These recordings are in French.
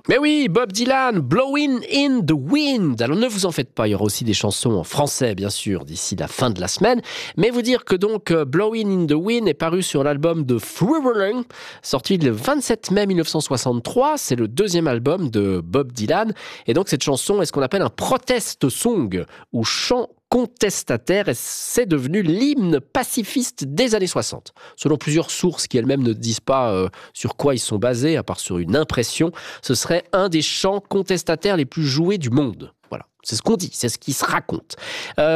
Mais oui, Bob Dylan, Blowing in the Wind. Alors ne vous en faites pas, il y aura aussi des chansons en français, bien sûr, d'ici la fin de la semaine. Mais vous dire que donc Blowing in the Wind est paru sur l'album de Thrilling, sorti le 27 mai 1963. C'est le deuxième album de Bob Dylan. Et donc cette chanson est ce qu'on appelle un protest song, ou chant contestataire, et c'est devenu l'hymne pacifiste des années 60. Selon plusieurs sources qui elles-mêmes ne disent pas sur quoi ils sont basés, à part sur une impression, ce serait un des chants contestataires les plus joués du monde. Voilà, c'est ce qu'on dit, c'est ce qui se raconte. Pourquoi ?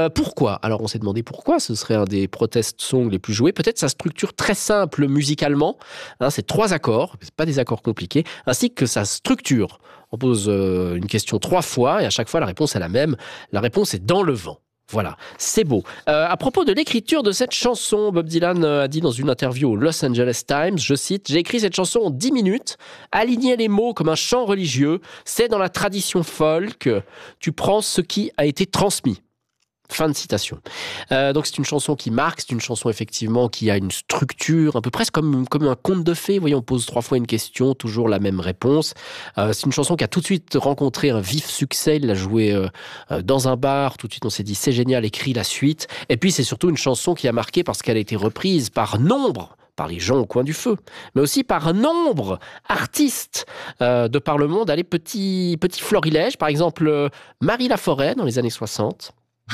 Alors on s'est demandé pourquoi ce serait un des protest songs les plus joués. Peut-être sa structure très simple musicalement, c'est 3 accords, c'est pas des accords compliqués, ainsi que sa structure. On pose une question 3 fois et à chaque fois la réponse est la même. La réponse est dans le vent. Voilà, c'est beau. À propos de l'écriture de cette chanson, Bob Dylan a dit dans une interview au Los Angeles Times, je cite, « J'ai écrit cette chanson en 10 minutes, aligner les mots comme un chant religieux, c'est dans la tradition folk, tu prends ce qui a été transmis. » Fin de citation. Donc c'est une chanson qui marque, c'est une chanson effectivement qui a une structure, un peu presque comme un conte de fées. Vous voyez, on pose 3 fois une question, toujours la même réponse. C'est une chanson qui a tout de suite rencontré un vif succès. Il l'a jouée dans un bar. Tout de suite, on s'est dit c'est génial, écrit la suite. Et puis c'est surtout une chanson qui a marqué parce qu'elle a été reprise par les gens au coin du feu, mais aussi par un nombre d'artistes de par le monde. Allez, petit florilège, par exemple Marie Laforêt dans les années 60.